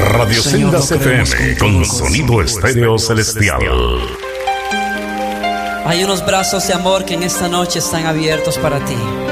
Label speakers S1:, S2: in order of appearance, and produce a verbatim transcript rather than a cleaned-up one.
S1: Radio Sendas F M con sonido estéreo celestial.
S2: Hay unos brazos de amor que en esta noche están abiertos para ti.